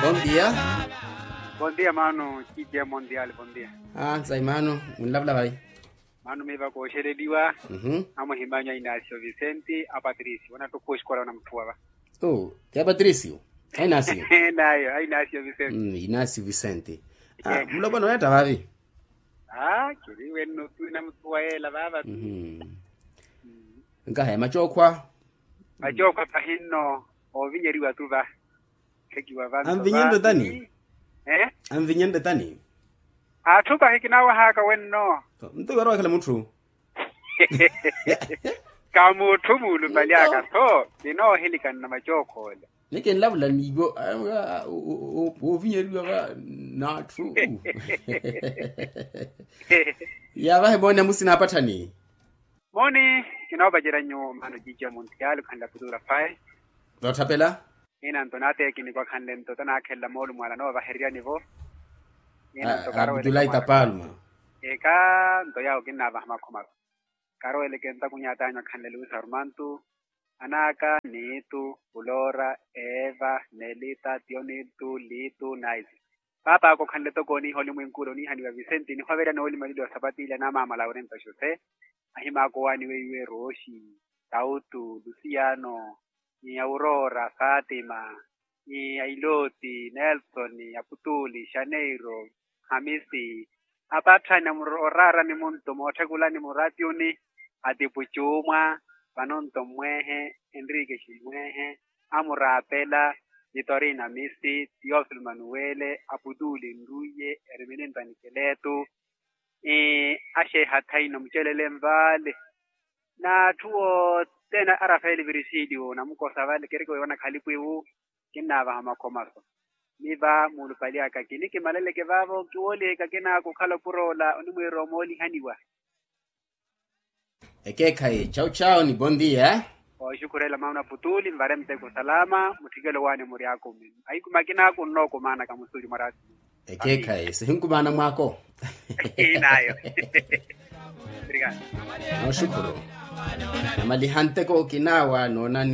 Bom dia. Bom dia, mano. Kije mondial, bom dia. Sai mano, unlavla vai. Mano meva ko sherediwa. Amo himanya Inacio Vicente, a Patricio. Wana to push kwa na mfuwa. Oh, que é Patricio? É Inácio. Nayo, Inacio Vicente. Inácio Vicente. Mlo bwana unata wapi? Kiri wenu tu na mfuwa ela baba. Ngahe machokwa. Machokwa pahino ovinyeriwa tu ba. Kekiwa vanzo. Amvinyendo tani? Amvinyendo tani? Tupa hikinawa haka wenno. Mtu waro kala mutru. Kamu tumulu baliaka to dino helikan na majoko le. Nike lavla nigo ovinyeriwa na true. Ya vahe bona musina patani. Moni kinawa jiranyo mano jija mondial kanda kudura fai. Dotapela? Ina antonate kini kwa kande mtoto na akela molu mwala no baheria nivo. Abdulai Tapalma. Eka ndo yao kina bahama kumaro. Karo ele kenta kunyata nya kande Luis Armantu. Anaka, Nitu, Ulora, Eva, Nelita, Tionitu, Litu, Nice. Papa ako kande toko ni holi mwenkuro ni haniwa Vicente ni hwavera na holi marido sabati ile na mama Laurenta Jose. Ahima ako wani wewe Roshi, Tautu, Luciano, ni Aurora, Fatima, ni Ailoti, Nelson, ni Aputuli, Shaneiro, Hamisi. Apatra ni murorara ni muntu motegula ni muratiuni, Adipuchuma, Panonto Mwehe, Enrique Shimwehe, Amurapela, Vitorina Misi, Teofil Manuele, Apuduli Nduye, Herminenta Nikeletu, Ashe Hataino Mchelele Mbale, na tuo tena Arafaeli Virisidio, na mko savale keriko yona kalipu kina bahama komaso. Miba mulupalia kakini malele kevavo kiwole kakena kukala kurola onimwero moli haniwa. Ekekai, chao ni bom dia. Shukurela mauna putuli mbare mteko salama mutigelo wane muri yako mimi. Aiku makina ko noko maana kama musuli marati. Ekekai, sihinku bana mwako. Nayo. Obrigado. No shukuru. Amalihante ko kinawa nona